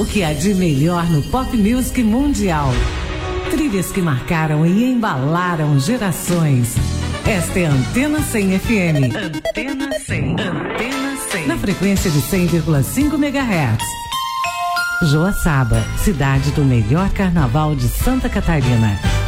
O que há de melhor no pop music mundial. Trilhas que marcaram e embalaram gerações. Esta é a Antena 100 FM. Antena 100. Antena 100. Na frequência de 100,5 MHz. Joaçaba, cidade do melhor carnaval de Santa Catarina.